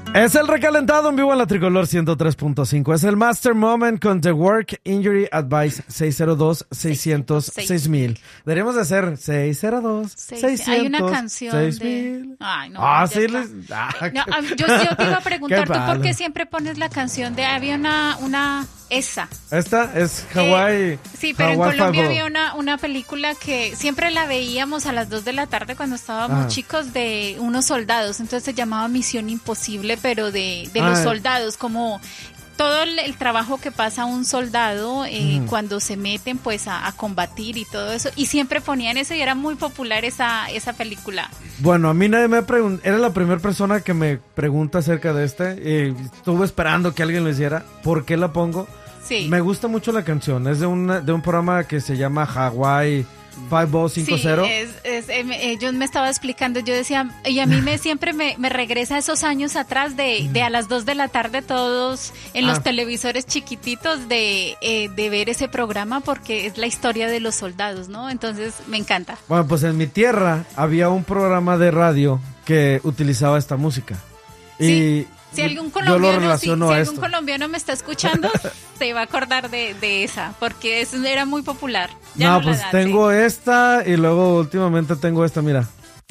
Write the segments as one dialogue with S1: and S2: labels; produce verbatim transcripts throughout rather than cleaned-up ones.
S1: Es el recalentado en vivo en la Tricolor ciento tres punto cinco. Es el Master Moment con The Work Injury Advice seis cero dos, seis cero cero, seis mil. Deberíamos de hacer seis cero dos, seis cero cero,
S2: Hay una canción
S1: seis
S2: de...
S1: mil.
S2: Ay, no.
S1: Ah, sí. Les... Ah,
S2: no yo, yo te iba a preguntar, ¿tú por qué
S1: palo.
S2: siempre pones la canción de... Había una... una esa.
S1: Esta es Hawái.
S2: Eh, sí, pero
S1: Hawaii
S2: en Colombia
S1: Five-O.
S2: había una, una película que siempre la veíamos a las dos de la tarde cuando estábamos
S1: Ah.
S2: chicos, de unos soldados. Entonces se llamaba Misión Imposible, pero de, de
S1: Ah.
S2: los soldados, como todo el, el trabajo que pasa un soldado eh,
S1: Mm.
S2: cuando se meten pues a, a combatir y todo eso. Y siempre ponían eso y era muy popular esa, esa película.
S1: Bueno, a mí nadie me preguntó. Era la primera persona que me pregunta acerca de este. Y estuve esperando que alguien lo hiciera. ¿Por qué la pongo?
S2: Sí.
S1: Me gusta mucho la canción. Es de, una, de un programa que se llama Hawái Five-O cinco cero.
S2: Sí, es, es, eh, me- ellos me estaba explicando, yo decía, y a mí me siempre me, me regresa a esos años atrás de, de a las dos de la tarde todos en los
S1: Ah.
S2: televisores chiquititos de, eh, de ver ese programa porque es la historia de los soldados, ¿no? Entonces me encanta.
S1: Bueno, pues en mi tierra había un programa de radio que utilizaba esta música. Y
S2: Si algún
S1: yo
S2: colombiano,
S1: lo
S2: si,
S1: relaciono
S2: si
S1: a
S2: algún
S1: esto.
S2: colombiano me está escuchando, se va a acordar de, de esa, porque es, era muy popular. Ya
S1: No,
S2: no la
S1: pues
S2: dan,
S1: tengo
S2: sí.
S1: esta y luego últimamente tengo esta, mira.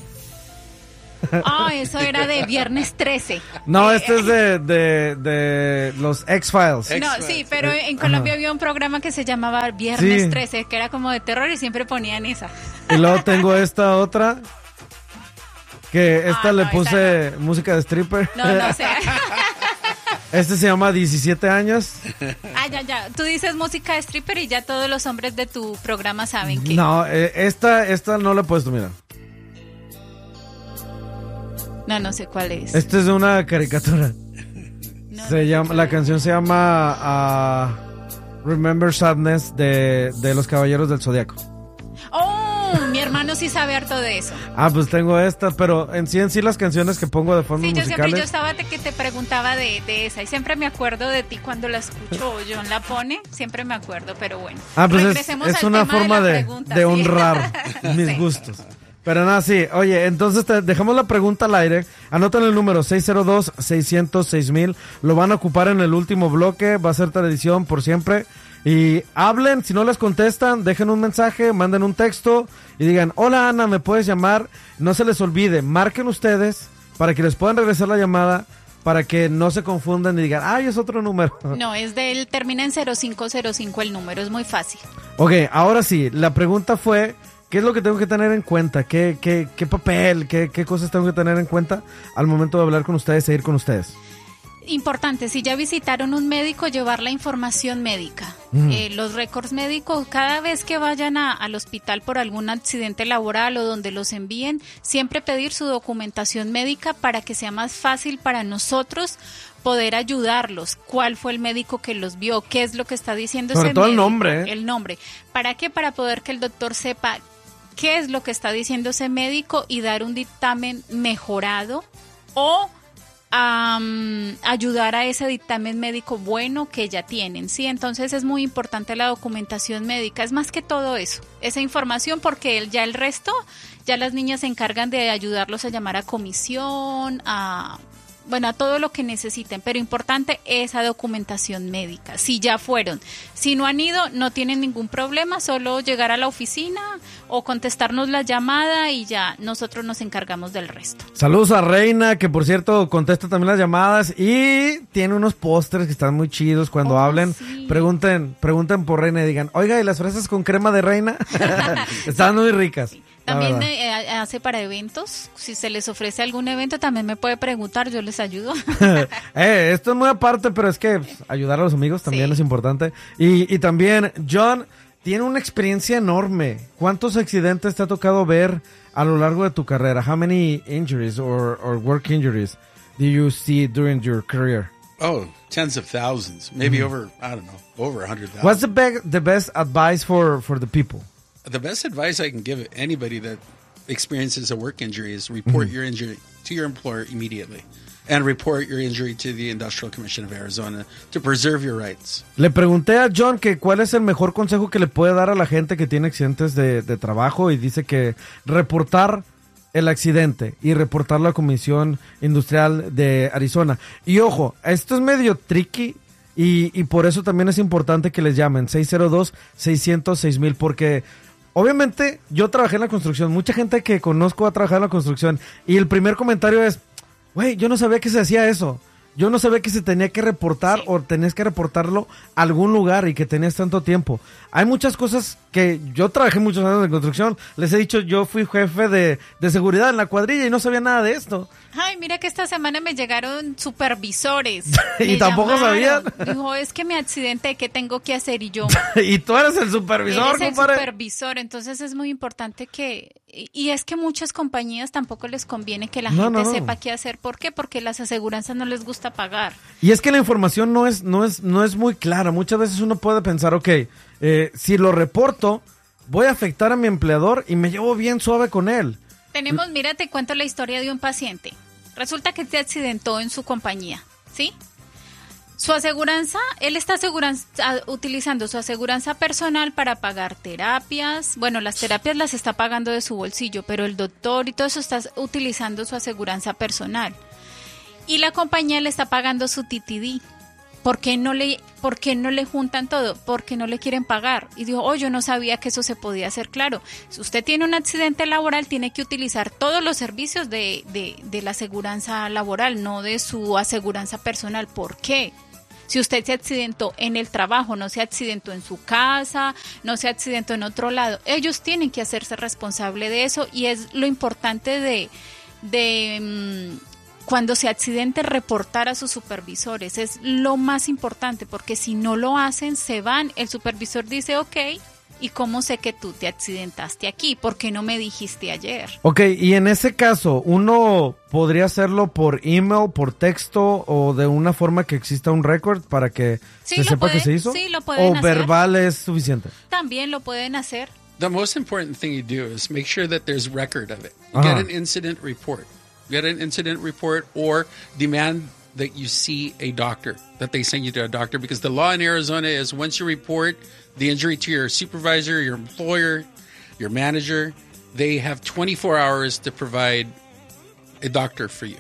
S2: Ah, eso era de Viernes trece.
S1: No,
S2: Eh,
S1: este es de, de, de los X-Files.
S2: No, sí, pero en Colombia había un programa que se llamaba Viernes
S1: Sí.
S2: trece, que era como de terror y siempre ponían esa.
S1: Y luego tengo esta otra, que esta
S2: Ah,
S1: le
S2: no,
S1: puse
S2: esa
S1: música de stripper.
S2: No, no sé.
S1: Este se llama diecisiete años.
S2: Ah, ya, ya. Tú dices música de stripper y ya todos los hombres de tu programa saben que...
S1: No, eh, esta, esta no la he puesto, mira.
S2: No, no sé cuál es.
S1: Esta es de una caricatura.
S2: No,
S1: Se
S2: no sé
S1: llama,
S2: cuál
S1: la
S2: es.
S1: canción se llama ah, Remember Sadness de, de los Caballeros del Zodiaco.
S2: Oh, mi hermano sí sabe harto de eso.
S1: Ah, pues tengo esta, pero en sí en sí las canciones que pongo de formas
S2: Sí, yo siempre,
S1: musicales.
S2: yo estaba de que te preguntaba de, de esa y siempre me acuerdo de ti cuando la escucho o John la pone, siempre me acuerdo, pero bueno.
S1: Ah, pues es,
S2: Regresemos
S1: es
S2: al
S1: una
S2: tema de
S1: forma
S2: la
S1: de,
S2: pregunta,
S1: de
S2: sí.
S1: honrar mis
S2: Sí.
S1: gustos. Pero nada, sí. Oye, entonces te dejamos la pregunta al aire. Anoten el número seis cero dos, seis cero cero, seis mil. Lo van a ocupar en el último bloque. Va a ser tradición por siempre. Y hablen, si no les contestan, dejen un mensaje, manden un texto y digan, hola Ana, ¿me puedes llamar? No se les olvide, marquen ustedes para que les puedan regresar la llamada, para que no se confundan y digan, ay, es otro número.
S2: No, es del, termina en cero cinco cero cinco el número, es muy fácil.
S1: Ok, ahora sí, la pregunta fue, ¿qué es lo que tengo que tener en cuenta? ¿Qué, qué, qué papel, qué, qué cosas tengo que tener en cuenta al momento de hablar con ustedes e ir con ustedes?
S2: Importante, si ya visitaron un médico, llevar la información médica,
S1: Mm.
S2: eh, los récords médicos, cada vez que vayan a- al hospital por algún accidente laboral o donde los envíen, siempre pedir su documentación médica para que sea más fácil para nosotros poder ayudarlos. ¿Cuál fue el médico que los vio? ¿Qué es lo que está diciendo
S1: Sobre
S2: ese
S1: todo el
S2: médico?
S1: nombre, ¿eh?
S2: El nombre. ¿Para qué? Para poder que el doctor sepa qué es lo que está diciendo ese médico y dar un dictamen mejorado o am, ayudar a ese dictamen médico bueno que ya tienen, ¿sí? Entonces es muy importante la documentación médica, es más que todo eso, esa información, porque el, ya el resto, ya las niñas se encargan de ayudarlos a llamar a comisión, a... bueno, a todo lo que necesiten, pero importante esa documentación médica, si ya fueron. Si no han ido, no tienen ningún problema, solo llegar a la oficina o contestarnos la llamada y ya nosotros nos encargamos del resto.
S1: Saludos a Reina, que por cierto contesta también las llamadas y tiene unos pósters que están muy chidos cuando
S2: Oh,
S1: hablen.
S2: sí.
S1: Pregunten, pregunten por Reina y digan, oiga, ¿y las fresas con crema de Reina? Están muy ricas. la
S2: También
S1: verdad.
S2: eh, hace para eventos, si se les ofrece algún evento también me puede preguntar, yo les ayudo.
S1: eh, esto es muy aparte, pero es que pues, ayudar a los amigos también
S2: Sí.
S1: es importante. Y, y también, John tiene una experiencia enorme. ¿Cuántos accidentes te ha tocado ver a lo largo de tu carrera? How many injuries or, or work injuries do you see during your career?
S3: Oh, tens of thousands, maybe over, I don't know, over a hundred thousand.
S1: What's the, be- the best advice for, for the people?
S3: The best advice I can give anybody that experiences a work injury is report your injury to your employer immediately and report your injury to the Industrial Commission of Arizona to preserve your rights.
S1: Le pregunté a John que cuál es el mejor consejo que le puede dar a la gente que tiene accidentes de, de trabajo y dice que reportar el accidente y reportarlo a la Comisión Industrial de Arizona. Y ojo, esto es medio tricky y, y por eso también es importante que les llamen seis cero dos, seis cero seis mil porque obviamente yo trabajé en la construcción, mucha gente que conozco ha trabajado en la construcción y el primer comentario es, güey, yo no sabía que se hacía eso. Yo no sabía que se tenía que reportar sí. o tenías que reportarlo a algún lugar y que tenías tanto tiempo. Hay muchas cosas que yo trabajé muchos años en construcción. Les he dicho, yo fui jefe de, de seguridad en la cuadrilla y no sabía nada de esto.
S2: Ay, mira que esta semana me llegaron supervisores.
S1: y
S2: me
S1: tampoco
S2: llamaron.
S1: sabían.
S2: Dijo, es que me accidenté, ¿qué tengo que hacer? Y yo...
S1: y tú eres el supervisor,
S2: eres el
S1: compadre.
S2: supervisor, entonces es muy importante que... Y es que muchas compañías tampoco les conviene que la
S1: no,
S2: gente
S1: no, no.
S2: sepa qué hacer. ¿Por qué? Porque las aseguranzas no les gusta pagar.
S1: Y es que la información no es, no es, no es muy clara. Muchas veces uno puede pensar, ok, eh, si lo reporto, voy a afectar a mi empleador y me llevo bien suave con él.
S2: Tenemos, mira, te cuento la historia de un paciente. Resulta que se accidentó en su compañía, ¿sí? Su aseguranza, él está aseguranza, utilizando su aseguranza personal para pagar terapias. Bueno, las terapias las está pagando de su bolsillo, pero el doctor y todo eso está utilizando su aseguranza personal. Y la compañía le está pagando su T T D. ¿Por qué no le, por qué no le juntan todo? Porque no le quieren pagar. Y dijo, oh, yo no sabía que eso se podía hacer. Claro, si usted tiene un accidente laboral, tiene que utilizar todos los servicios de, de, de la aseguranza laboral, no de su aseguranza personal. ¿Por qué? Si usted se accidentó en el trabajo, no se accidentó en su casa, no se accidentó en otro lado, ellos tienen que hacerse responsable de eso y es lo importante de, de mmm, cuando se accidente reportar a sus supervisores. Es lo más importante porque si no lo hacen, se van, el supervisor dice, ok, ¿y cómo sé que tú te accidentaste aquí? ¿Por qué no me dijiste ayer?
S1: Ok, y en ese caso, ¿uno podría hacerlo por email, por texto o de una forma que exista un récord para que
S2: sí,
S1: se sepa
S2: pueden,
S1: que se hizo?
S2: Sí, lo pueden
S1: ¿O
S2: hacer.
S1: verbal es suficiente?
S2: También lo pueden hacer.
S3: The most important thing you do is make sure that there's record of it.
S1: Uh-huh.
S3: Get an incident report. Get an incident report or demand that you see a doctor, that they send you to a doctor, because the law in Arizona is once you report the injury to your supervisor, your employer, your manager, they have twenty-four hours to provide a doctor for you.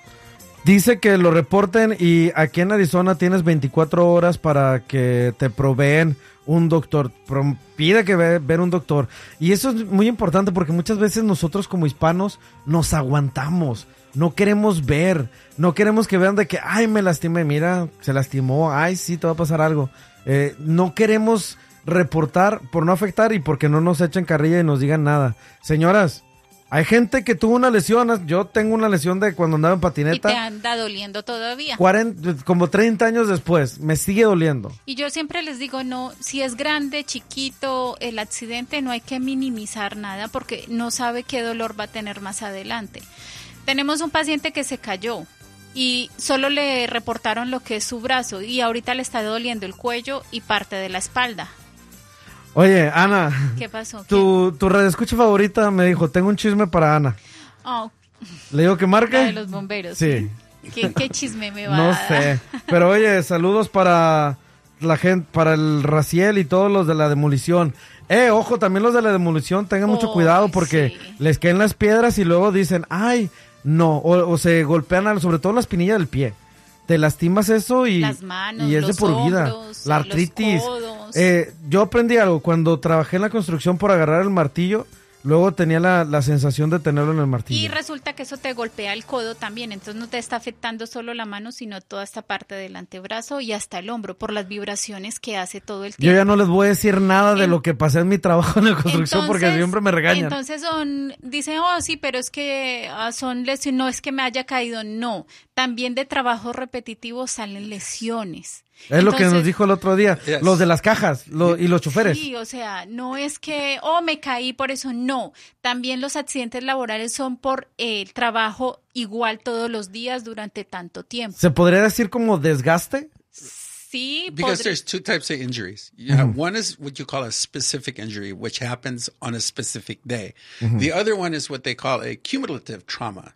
S1: Dice que lo reporten y aquí en Arizona tienes veinticuatro horas para que te proveen un doctor. Pide que ve, ver un doctor. Y eso es muy importante porque muchas veces nosotros como hispanos nos aguantamos. No queremos ver. No queremos que vean de que, ay, me lastimé. Mira, se lastimó. Ay, sí, te va a pasar algo. Eh, no queremos reportar por no afectar y porque no nos echen carrilla y nos digan nada. Señoras, hay gente que tuvo una lesión. Yo tengo una lesión de cuando andaba en patineta.
S2: Y te anda doliendo todavía.
S1: cuarenta, como treinta años después, me sigue doliendo.
S2: Y yo siempre les digo, no, si es grande, chiquito, el accidente, no hay que minimizar nada porque no sabe qué dolor va a tener más adelante. Tenemos un paciente que se cayó y solo le reportaron lo que es su brazo y ahorita le está doliendo el cuello y parte de la espalda.
S1: Oye, Ana.
S2: ¿Qué pasó?
S1: Tu, tu radioescucha favorita me dijo, tengo un chisme para Ana.
S2: Oh.
S1: ¿Le digo que marque?
S2: La de los bomberos.
S1: Sí.
S2: ¿Qué, qué chisme me va
S1: no
S2: a dar?
S1: No sé. Pero oye, saludos para la gente, para el Raciel y todos los de la demolición. Eh, ojo, también los de la demolición, tengan oh, mucho cuidado porque sí. les caen las piedras y luego dicen, ay, no, o, o se golpean, sobre todo la espinilla del pie. Te lastimas eso y,
S2: las manos,
S1: y es de por vida.
S2: Hombros,
S1: la artritis.
S2: Los codos.
S1: Eh, yo aprendí algo. Cuando trabajé en la construcción por agarrar el martillo, luego tenía la, la sensación de tenerlo en el martillo.
S2: Y resulta que eso te golpea el codo también. Entonces no te está afectando solo la mano, sino toda esta parte del antebrazo y hasta el hombro por las vibraciones que hace todo el tiempo.
S1: Yo ya no les voy a decir nada de en, lo que pasé en mi trabajo en la construcción entonces, porque siempre me regañan.
S2: Entonces son, dicen, oh sí, pero es que uh, son lesiones, no es que me haya caído, no. También de trabajo repetitivo salen lesiones.
S1: Es Entonces, lo que nos dijo el otro día, yes. los de las cajas lo, y los choferes.
S2: Sí, o sea, no es que, oh, me caí por eso, no. También los accidentes laborales son por el eh, trabajo igual todos los días durante tanto tiempo.
S1: ¿Se podría decir como desgaste?
S2: Sí.
S3: Because there's two types of injuries. You mm-hmm. have, one is what you call a specific injury, which happens on a specific day. Mm-hmm. The other one is what they call a cumulative trauma.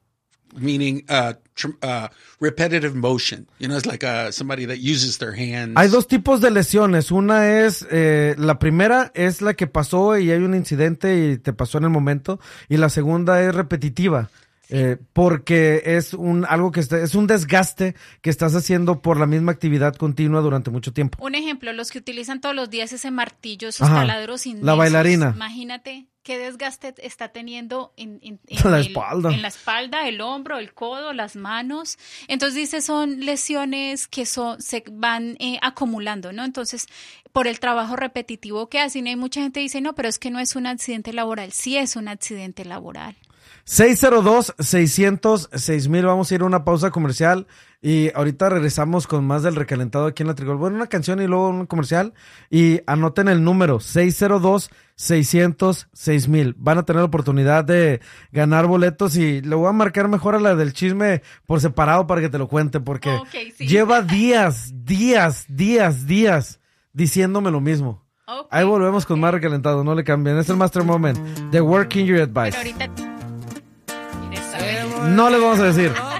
S3: meaning uh, tr- uh, repetitive motion. You know, it's like uh, somebody that uses their hands.
S1: Hay dos tipos de lesiones. Una es, eh, la primera es la que pasó y hay un incidente y te pasó en el momento. Y la segunda es repetitiva. Eh, porque es un algo que está, es un desgaste que estás haciendo por la misma actividad continua durante mucho tiempo.
S2: Un ejemplo, los que utilizan todos los días ese martillo, esos
S1: Ajá,
S2: taladros inmensos.
S1: la bailarina.
S2: Imagínate qué desgaste está teniendo en, en, en
S1: la
S2: el-
S1: espalda.
S2: en la espalda, el hombro, el codo, las manos. Entonces dice, son lesiones que son, se van eh, acumulando, ¿no? Entonces, por el trabajo repetitivo que hacen, hay mucha gente que dice, no, pero es que no es un accidente laboral. Sí es un accidente laboral.
S1: seis cero dos, seiscientos, seis mil. Vamos a ir a una pausa comercial y ahorita regresamos con más del recalentado aquí en la Trigol. Bueno, una canción y luego un comercial. Y anoten el número seis cero dos, seiscientos, seis mil. Van a tener la oportunidad de ganar boletos y le voy a marcar mejor a la del chisme por separado para que te lo cuente porque
S2: Ok, sí.
S1: lleva días, días, días, días diciéndome lo mismo.
S2: Ok,
S1: Ahí volvemos con
S2: ok.
S1: más recalentado, no le cambien. Es el Master Moment de Working Your Advice.
S2: Pero ahorita... ¿Quieres saber?
S1: No les vamos a decir.